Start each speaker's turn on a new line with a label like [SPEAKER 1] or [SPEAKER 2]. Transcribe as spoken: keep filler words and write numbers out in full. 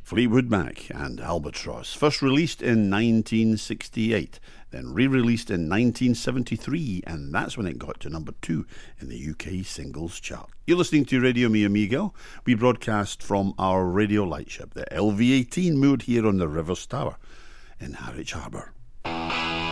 [SPEAKER 1] Fleetwood Mac and Albatross, first released in nineteen sixty-eight, then re-released in nineteen seventy-three, and that's when it got to number two in the U K singles chart. You're listening to Radio Mi Amigo. We broadcast from our radio lightship, the L V eighteen, moored here on the Rivers Tower in Harwich Harbour.